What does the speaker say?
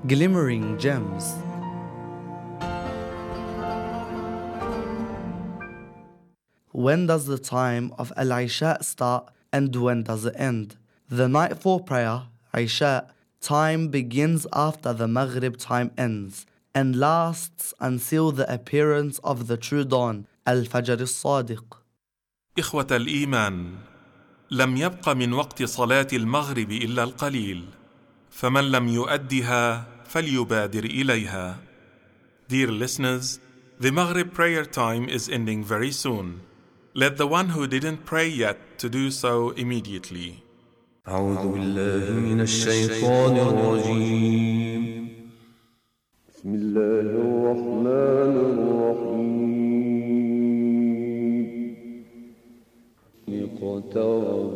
glimmering gems. When does the time of Al-Isha start and when does it end? The nightfall prayer, Isha, time begins after the Maghrib time ends and lasts until the appearance of the true dawn, Al-Fajr al-Sadiq. إخوة الإيمان، لم يبق من وقت صلاة المغرب إلا القليل، فمن لم يؤدها فليبادر إليها. Dear listeners, the Maghrib prayer time is ending very soon. Let the one who didn't pray yet to do so immediately. أعوذ بالله من الشيطان الرجيم. بسم الله الرحمن الرحيم. اقترب